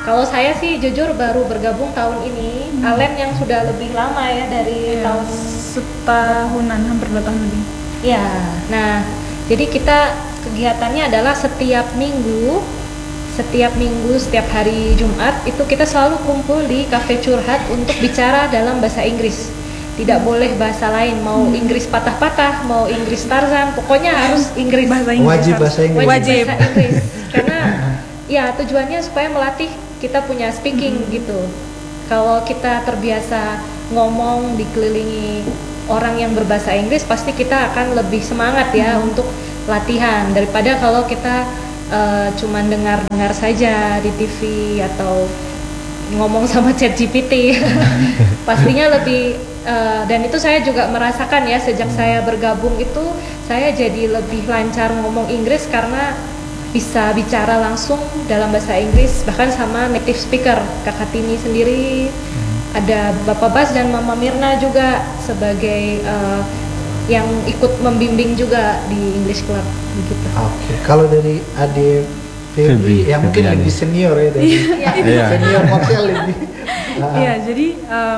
Kalau saya sih jujur baru bergabung tahun ini. Alen yang sudah lebih lama ya dari tahun setahunan, hampir 2 tahun lebih. Ya, nah jadi kita kegiatannya adalah setiap minggu, setiap hari Jumat itu kita selalu kumpul di Cafe Curhat untuk bicara dalam bahasa Inggris. Tidak boleh bahasa lain, mau Inggris patah-patah, mau Inggris Tarzan, pokoknya harus Inggris. Wajib bahasa Inggris. Wajib bahasa Inggris. Karena ya tujuannya supaya melatih kita punya speaking gitu. Kalau kita terbiasa ngomong dikelilingi orang yang berbahasa Inggris, pasti kita akan lebih semangat ya untuk latihan daripada kalau kita cuman dengar saja di TV atau ngomong sama ChatGPT. Pastinya lebih dan itu saya juga merasakan ya, sejak saya bergabung itu saya jadi lebih lancar ngomong Inggris karena bisa bicara langsung dalam bahasa Inggris bahkan sama native speaker. Kakak Tini sendiri, ada Bapak Bas dan Mama Mirna juga sebagai yang ikut membimbing juga di English Club begitu. Oke. Kalau dari Ade Febri yang mungkin lebih senior ya dari senior hotel ini. Iya, jadi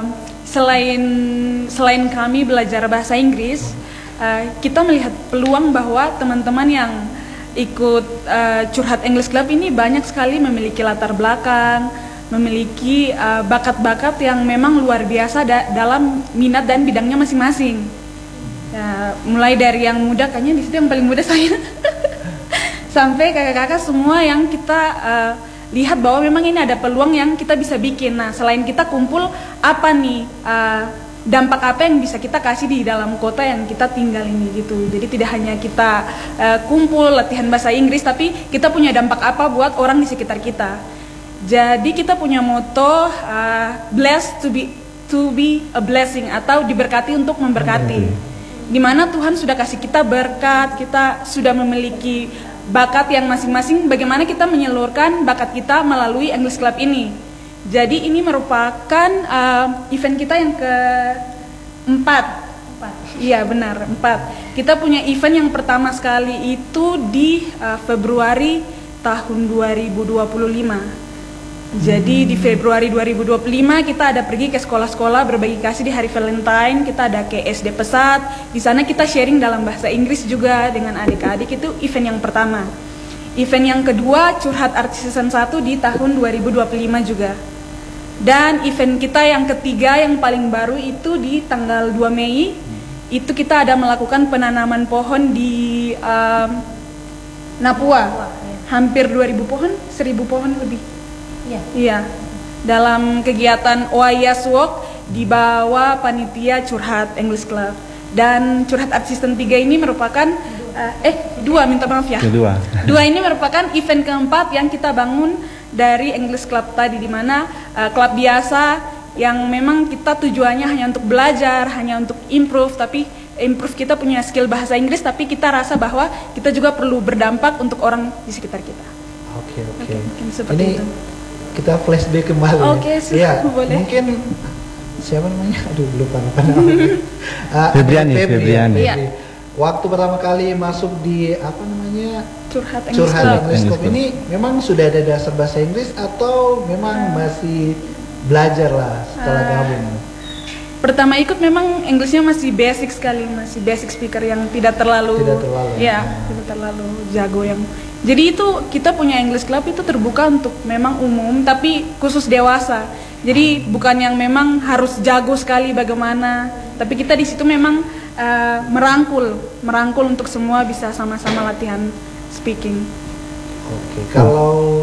selain kami belajar bahasa Inggris, kita melihat peluang bahwa teman-teman yang ikut Curhat English Club ini banyak sekali memiliki latar belakang, memiliki bakat-bakat yang memang luar biasa dalam minat dan bidangnya masing-masing. Ya, mulai dari yang muda, kayaknya di situ yang paling muda saya, sampai kakak-kakak semua yang kita lihat bahwa memang ini ada peluang yang kita bisa bikin. Nah, selain kita kumpul, apa nih dampak apa yang bisa kita kasih di dalam kota yang kita tinggal ini gitu. Jadi tidak hanya kita kumpul latihan bahasa Inggris, tapi kita punya dampak apa buat orang di sekitar kita. Jadi kita punya moto blessed to be a blessing, atau diberkati untuk memberkati. Dimana Tuhan sudah kasih kita berkat, kita sudah memiliki bakat yang masing-masing, bagaimana kita menyalurkan bakat kita melalui English Club ini. Jadi ini merupakan event kita yang ke-4. Iya benar, 4. Kita punya event yang pertama sekali itu di Februari tahun 2025. Jadi di Februari 2025 kita ada pergi ke sekolah-sekolah berbagi kasih di hari Valentine. Kita ada ke SD Pesat. Di sana kita sharing dalam bahasa Inggris juga dengan adik-adik. Itu event yang pertama. Event yang kedua Curhat Artis Season 1 di tahun 2025 juga. Dan event kita yang ketiga yang paling baru itu di tanggal 2 Mei. Itu kita ada melakukan penanaman pohon di Napua. Hampir 2.000 pohon, 1.000 pohon lebih. Iya. Dalam kegiatan Oayas Walk di bawah panitia Curhat English Club. Dan Curhat Art Season 3 ini merupakan minta maaf ya. Dua ini merupakan event keempat yang kita bangun dari English Club tadi, di mana klub biasa yang memang kita tujuannya hanya untuk belajar, hanya untuk improve, tapi improve kita punya skill bahasa Inggris, tapi kita rasa bahwa kita juga perlu berdampak untuk orang di sekitar kita. Oke. Mungkin seperti Ini itu. kita flashback kembali. Ya, boleh. Mungkin siapa namanya? Aduh, lupa namanya. Febriani. Ya. Waktu pertama kali masuk di apa namanya? Curhat English Club ini memang sudah ada dasar bahasa Inggris atau memang masih belajar lah setelah gabung? Pertama ikut memang Inggrisnya masih basic sekali, masih basic speaker yang tidak terlalu jago yang. Jadi itu kita punya English Club itu terbuka untuk memang umum tapi khusus dewasa. Jadi bukan yang memang harus jago sekali bagaimana, tapi kita di situ memang merangkul untuk semua bisa sama-sama latihan speaking. Oke, kalau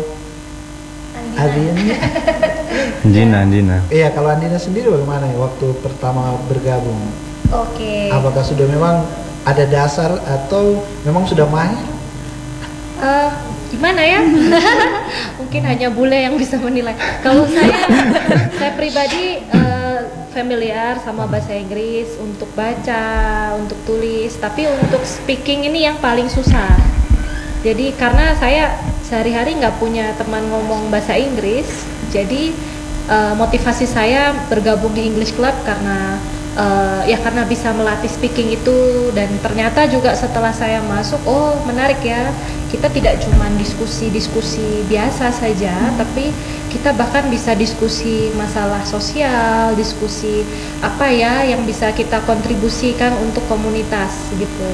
Andina. Iya, kalau Andina sendiri bagaimana ya waktu pertama bergabung? Oke. Apakah sudah memang ada dasar atau memang sudah mahir? Gimana ya? Mungkin hanya bule yang bisa menilai. Kalau saya pribadi familiar sama bahasa Inggris untuk baca, untuk tulis, tapi untuk speaking ini yang paling susah. Jadi karena saya sehari-hari nggak punya teman ngomong bahasa Inggris, jadi motivasi saya bergabung di English Club karena ya karena bisa melatih speaking itu, dan ternyata juga setelah saya masuk, oh menarik ya, kita tidak cuma diskusi-diskusi biasa saja, tapi kita bahkan bisa diskusi masalah sosial, diskusi apa ya yang bisa kita kontribusikan untuk komunitas gitu.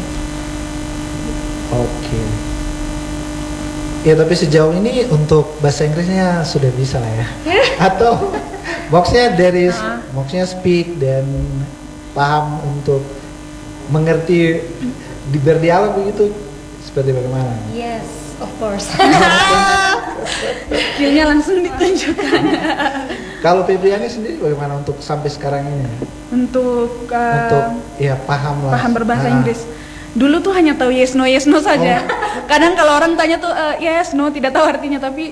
Oke. Ya tapi sejauh ini untuk bahasa Inggrisnya sudah bisa lah ya. Atau maksudnya speak dan paham untuk mengerti berdialog begitu seperti bagaimana? Yes, of course. Skillnya langsung ditunjukkan. Kalau Febriani sendiri bagaimana untuk sampai sekarang ini? Untuk ya paham lah. paham berbahasa Inggris. Dulu tuh hanya tahu yes no saja. Kadang kalau orang tanya tuh yes no tidak tahu artinya, tapi